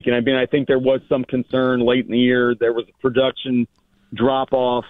And I mean, I think there was some concern late in the year. There was a production drop off.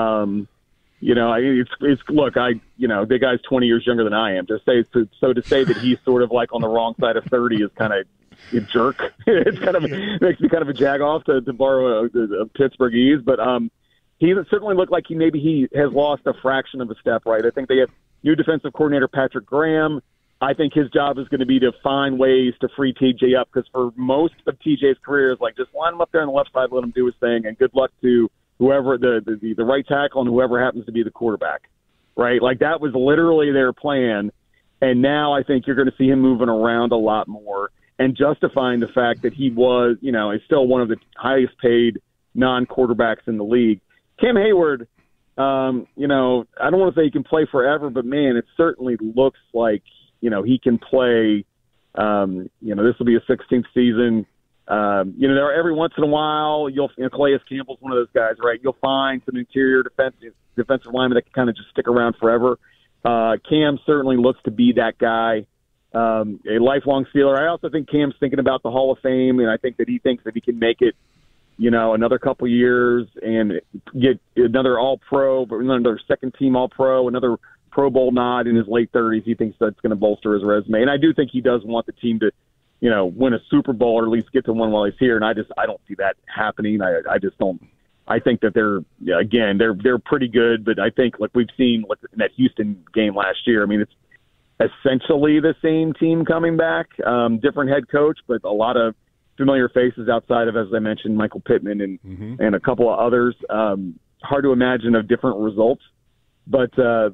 The guy's 20 years younger than I am. To say that he's sort of like on the wrong side of 30 is kind of a jerk. It's kind of makes me kind of a jag off to borrow a Pittsburghese, but he certainly looked like he has lost a fraction of a step. Right, I think they have new defensive coordinator Patrick Graham. I think his job is going to be to find ways to free TJ up, because for most of TJ's career is like, just line him up there on the left side, let him do his thing, and good luck to whoever the right tackle and whoever happens to be the quarterback, right? Like, that was literally their plan. And now I think you're going to see him moving around a lot more and justifying the fact that he was, is still one of the highest paid non-quarterbacks in the league. Cam Hayward, I don't want to say he can play forever, but man, it certainly looks like, he can play. This will be a 16th season. There every once in a while, Calais Campbell's one of those guys, right? You'll find some interior defensive lineman that can kind of just stick around forever. Cam certainly looks to be that guy, a lifelong Steeler. I also think Cam's thinking about the Hall of Fame, and I think that he thinks that he can make it, another couple years and get another All-Pro, but another second-team All-Pro, another Pro Bowl nod in his late 30s. He thinks that's going to bolster his resume, and I do think he does want the team to win a Super Bowl or at least get to one while he's here. And I don't see that happening. I just don't. I think that they're pretty good, but I think like we've seen in that Houston game last year, I mean, it's essentially the same team coming back, different head coach, but a lot of familiar faces outside of, as I mentioned, Michael Pittman and a couple of others. Hard to imagine of different results, but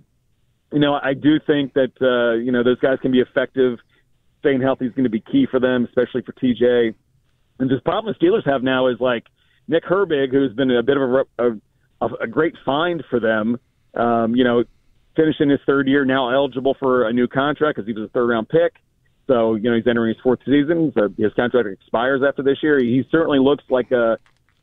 I do think that those guys can be effective. Staying healthy is going to be key for them, especially for TJ. And this problem the Steelers have now is like Nick Herbig, who's been a bit of a great find for them, finishing his third year, now eligible for a new contract because he was a third-round pick. So, he's entering his fourth season. So his contract expires after this year. He certainly looks like the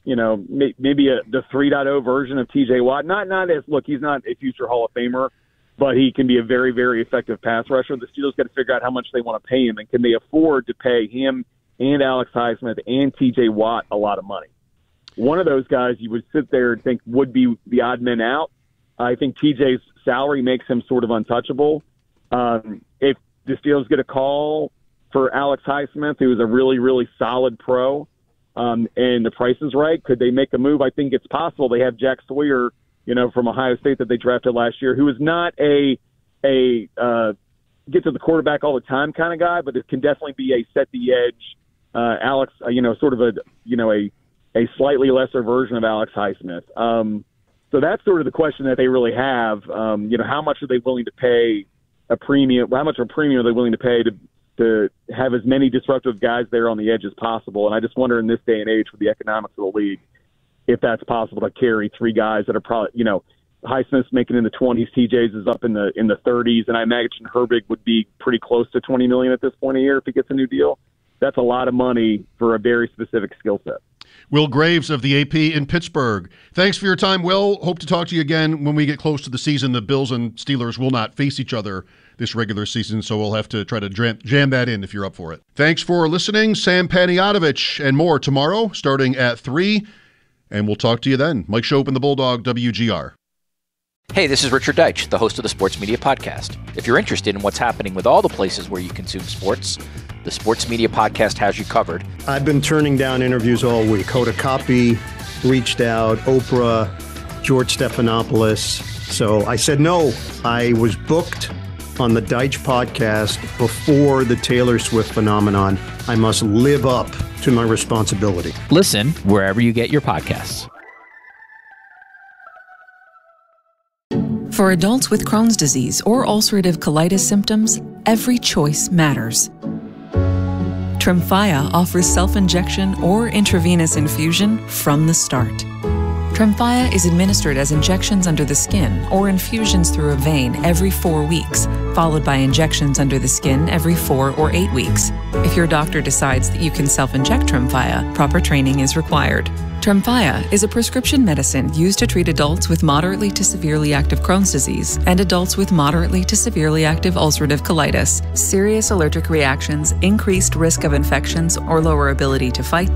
3.0 version of TJ Watt. He's not a future Hall of Famer, but he can be a very, very effective pass rusher. The Steelers got to figure out how much they want to pay him, and can they afford to pay him and Alex Highsmith and T.J. Watt a lot of money. One of those guys you would sit there and think would be the odd man out. I think T.J.'s salary makes him sort of untouchable. If the Steelers get a call for Alex Highsmith, who is a really, really solid pro, and the price is right, could they make a move? I think it's possible. They have Jack Sawyer, from Ohio State that they drafted last year, who is not a get to the quarterback all the time kind of guy, but it can definitely be a set the edge Alex, sort of a slightly lesser version of Alex Highsmith. So that's sort of the question that they really have. How much are they willing to pay a premium? How much of a premium are they willing to pay to have as many disruptive guys there on the edge as possible? And I just wonder in this day and age with the economics of the league, if that's possible to carry three guys that are probably, Highsmith's making in the 20s, TJ's is up in the 30s, and I imagine Herbig would be pretty close to $20 million at this point a year if he gets a new deal. That's a lot of money for a very specific skill set. Will Graves of the AP in Pittsburgh. Thanks for your time, Will. Hope to talk to you again when we get close to the season. The Bills and Steelers will not face each other this regular season, so we'll have to try to jam that in if you're up for it. Thanks for listening. Sam Panayotovich and more tomorrow starting at 3. And we'll talk to you then. Mike Schopp and the Bulldog, WGR. Hey, this is Richard Deitch, the host of the Sports Media Podcast. If you're interested in what's happening with all the places where you consume sports, the Sports Media Podcast has you covered. I've been turning down interviews all week. Hoda Kotb reached out, Oprah, George Stephanopoulos. So I said no. I was booked on the Deitch Podcast before the Taylor Swift phenomenon. I must live up to my responsibility. Listen wherever you get your podcasts. For adults with Crohn's disease or ulcerative colitis symptoms, every choice matters. Tremfya offers self-injection or intravenous infusion from the start. Tremfya is administered as injections under the skin or infusions through a vein every 4 weeks followed by injections under the skin every 4 or 8 weeks. If your doctor decides that you can self-inject Tremfya, proper training is required. Tremfya is a prescription medicine used to treat adults with moderately to severely active Crohn's disease and adults with moderately to severely active ulcerative colitis. Serious allergic reactions, increased risk of infections, or lower ability to fight